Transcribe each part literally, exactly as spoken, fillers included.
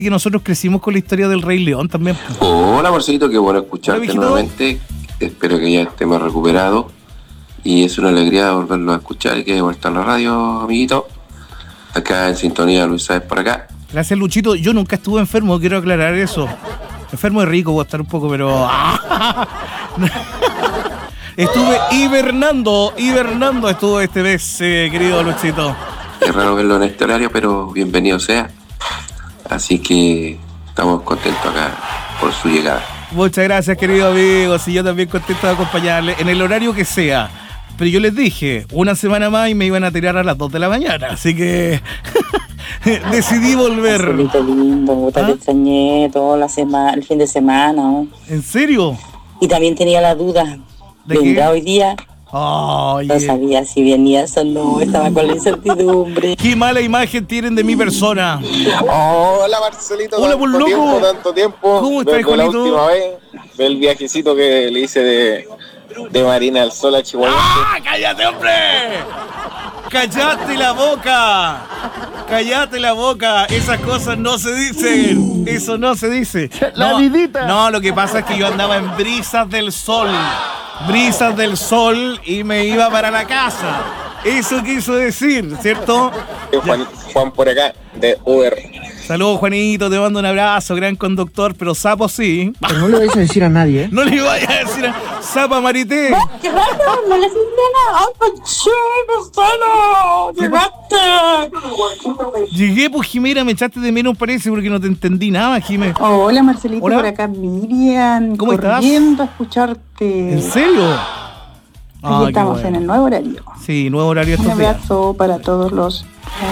que nosotros crecimos con la historia del Rey León también. Hola Marcelito, qué bueno escucharte Hola, nuevamente. Espero que ya estemos recuperados. Y es una alegría volverlo a escuchar y que de vuelta a la radio, amiguito. Acá en sintonía, Luis Sáez por acá. Gracias, Luchito. Yo nunca estuve enfermo, quiero aclarar eso. Enfermo es rico, voy a estar un poco, pero... Estuve hibernando, hibernando estuvo este mes, eh, querido Luchito. Es raro verlo en este horario, pero bienvenido sea. Así que estamos contentos acá por su llegada. Muchas gracias, querido amigo. Sí, yo también contento de acompañarle en el horario que sea. Pero yo les dije, una semana más y me iban a tirar a las dos de la mañana. Así que decidí volver. Marcelito lindo, puta, ¿Ah? te extrañé toda la semana, el fin de semana, ¿no? ¿En serio? Y también tenía la duda. ¿De ¿Vendrá qué? hoy día? Oh, No sabía si venías o no, estaba con la incertidumbre. Qué mala imagen tienen de mi persona. Hola Marcelito, Hola, tanto por loco. tiempo, tanto tiempo. ¿Cómo estás, Desde la Juanito? última vez, del viajecito que le hice de, de Marina del Sol a Chihuahua. ¡Ah, cállate, hombre! ¡Cállate la boca! ¡Cállate la boca! Esas cosas no se dicen. Eso no se dice. La no, vidita. No, lo que pasa es que yo andaba en brisas del sol. Brisas del sol y me iba para la casa. Eso quiso decir, ¿cierto? Juan, Juan por acá, de Uber. Saludos, Juanito, te mando un abrazo, gran conductor, pero sapo sí. Pero no lo vais a decir a nadie, ¿eh? No le vayas a decir a Zapa Marité. ¡Qué raro! ¡No le hiciste nada! ¡Ay, Pancho, Marcelo! ¡Llegaste! Llegué, pues, Jimena, me echaste de menos, parece, porque no te entendí nada, Jimena. Hola, Marcelito, Hola. por acá Miriam. ¿Cómo estás? corriendo a escucharte. ¿En serio? Aquí Ah, qué estamos bueno. en el nuevo horario. Sí, nuevo horario Un estos días. abrazo para todos los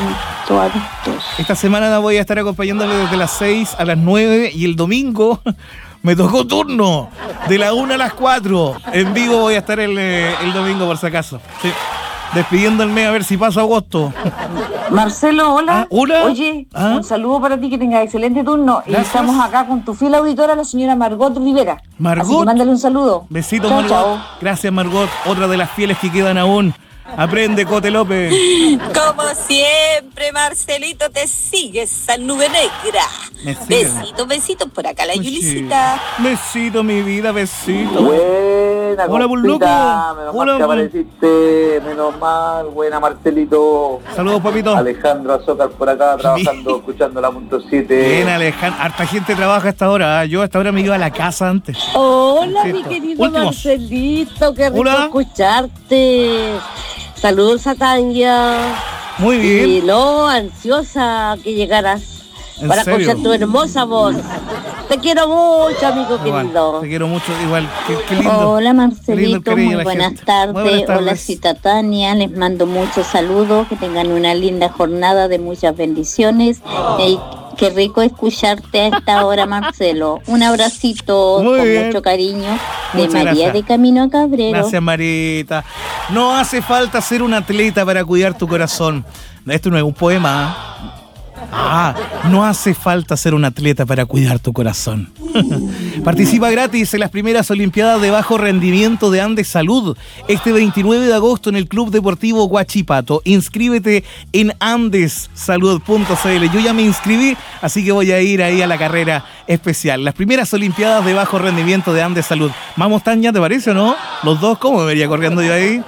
adictos. Esta semana voy a estar acompañándole desde las seis a las nueve y el domingo me tocó turno de la una a las cuatro. En vivo voy a estar el, eh, el domingo, por si acaso. Sí. Despidiendo el mes a ver si paso agosto. Marcelo, hola. Ah, hola. Oye, Ah. un saludo para ti, que tengas excelente turno. Y Gracias. estamos acá con tu fiel auditora, la señora Margot Rivera. Margot. Así que mándale un saludo. Besito, Chao, Margot. chao. Gracias, Margot. Otra de las fieles que quedan aún. Aprende, Cote López. Como siempre, Marcelito, te sigue esa nube negra. Me sigue. Besitos, besitos por acá, la Pues Yulicita. sí. Besito, mi vida, besito. Buena, Hola, por loco. compita, menos Hola, mal que por- apareciste, menos mal, buena Marcelito. Saludos, papito. Alejandro Azócar por acá, trabajando, escuchando la punto siete. Bien, Alejandro. Harta gente trabaja a esta hora. ¿eh? Yo a esta hora me iba a la casa antes. Hola, mi Cierto. querido Últimos. Marcelito, qué rico Hola. escucharte. Saludos a Tanya. Muy Y bien. lo ansiosa que llegaras ¿En para serio? escuchar tu hermosa voz. Te quiero mucho, amigo Igual, querido. te quiero mucho, igual. Qué, qué lindo. Hola Qué lindo el Marcelito, cariño muy de la buenas, gente. tardes. Muy buenas tardes. Hola cita Tania, les mando muchos saludos, que tengan una linda jornada de muchas bendiciones. Y qué rico escucharte a esta hora, Marcelo. Un abracito Muy con bien. mucho cariño de Muchas María gracias. de Camino a Cabrero. Gracias, Marita. No hace falta ser un atleta para cuidar tu corazón. Esto no es un poema. ¿ah? Ah, no hace falta ser un atleta para cuidar tu corazón. Participa gratis en las primeras Olimpiadas de Bajo Rendimiento de Andes Salud este veintinueve de agosto en el Club Deportivo Huachipato. Inscríbete en andes salud punto c l. Yo ya me inscribí, así que voy a ir ahí a la carrera especial. Las primeras Olimpiadas de Bajo Rendimiento de Andes Salud. Vamos, Tania, ¿te parece o no? Los dos, ¿cómo me vería corriendo yo ahí?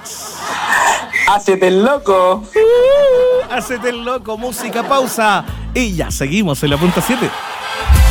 ¡Hácete el loco! Hacete el loco, música, pausa. Y ya seguimos en la punta siete.